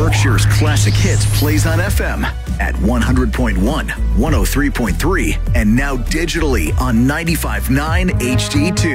Berkshire's classic hits plays on FM at 100.1, 103.3, and now digitally on 95.9 HD2.